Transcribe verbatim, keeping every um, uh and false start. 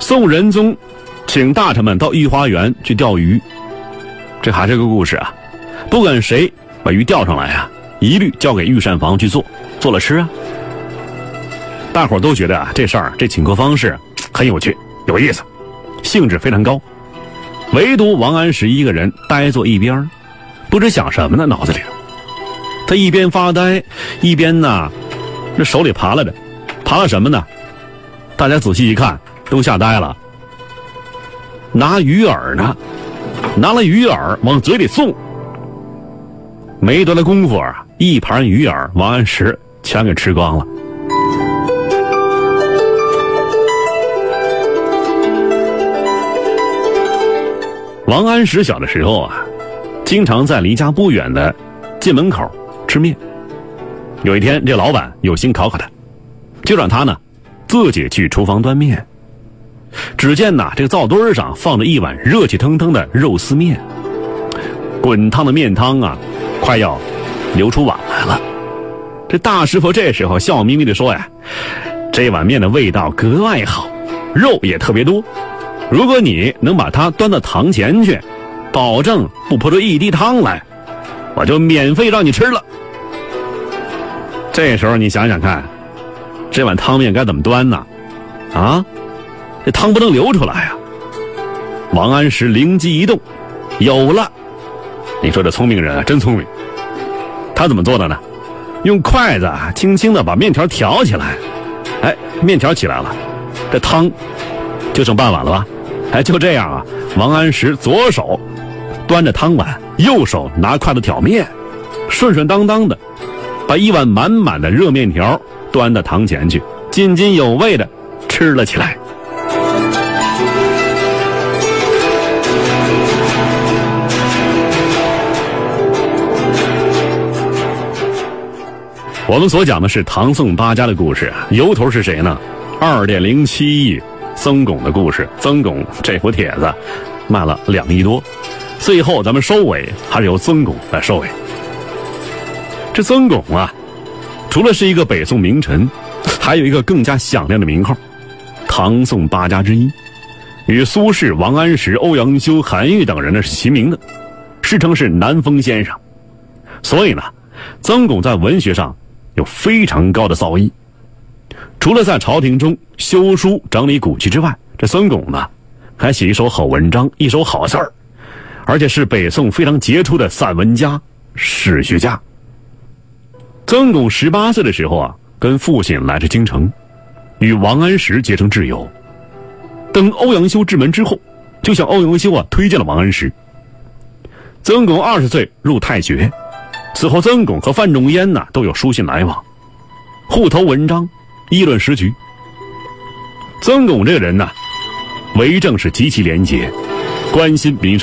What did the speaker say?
宋仁宗请大臣们到御花园去钓鱼，这还是个故事啊！不管谁把鱼钓上来啊，一律交给御膳房去做，做了吃啊。大伙都觉得啊，这事儿这请客方式很有趣、有意思，兴致非常高。唯独王安石一个人呆坐一边，不知想什么呢，脑子里他一边发呆，一边呢，这手里扒拉着，扒拉什么呢？大家仔细一看，都吓呆了。拿鱼饵呢，拿了鱼饵往嘴里送。没多大功夫啊，一盘鱼饵王安石全给吃光了。王安石小的时候啊，经常在离家不远的进门口吃面。有一天，这老板有心考考他，就让他呢自己去厨房端面。只见呐，这个灶墩上放着一碗热气腾腾的肉丝面，滚烫的面汤啊，快要流出碗来了。这大师傅这时候笑眯眯地说呀：“这碗面的味道格外好，肉也特别多。如果你能把它端到堂前去，保证不泼出一滴汤来，我就免费让你吃了。”这时候你想想看，这碗汤面该怎么端呢？啊，这汤不能流出来呀！王安石灵机一动，有了！你说这聪明人啊，真聪明。他怎么做的呢？用筷子啊，轻轻地把面条挑起来，哎，面条起来了，这汤就剩半碗了吧？哎，就这样啊，王安石左手端着汤碗，右手拿筷子挑面，顺顺当当的把一碗满满的热面条端到堂前去，津津有味的吃了起来。我们所讲的是唐宋八家的故事，由头是谁呢？二点零七亿曾巩的故事。曾巩这幅帖子卖了两亿多，最后咱们收尾还是由曾巩来收尾。这曾巩啊，除了是一个北宋名臣，还有一个更加响亮的名号，唐宋八家之一，与苏轼、王安石、欧阳修、韩愈等人呢是齐名的，世称是南风先生。所以呢，曾巩在文学上有非常高的造诣。除了在朝廷中修书整理古籍之外，这曾巩呢还写一手好文章，一手好字儿，而且是北宋非常杰出的散文家、史学家。曾巩十八岁的时候啊，跟父亲来至京城，与王安石结成挚友。登欧阳修之门之后，就向欧阳修啊推荐了王安石。曾巩二十岁入太学，此后曾巩和范仲淹呢都有书信来往，互投文章，议论时局。曾巩这个人呢，为政是极其廉洁，关心民生。